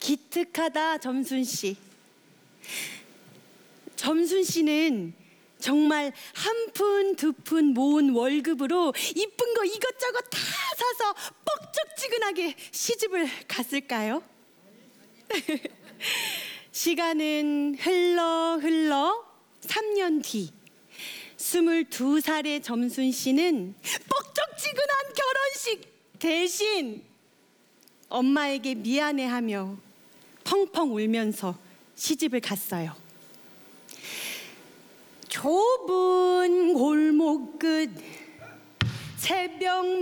기특하다, 점순 씨. 점순 씨는 정말 한 푼, 두 푼 모은 월급으로 이쁜 거 이것저것 다 사서 뻑적지근하게 시집을 갔을까요? 시간은 흘러 3년 뒤 22살의 점순 씨는 뻑적지근한 결혼식 대신 엄마에게 미안해하며 펑펑 울면서 시집을 갔어요. 좁은 골목 끝 새벽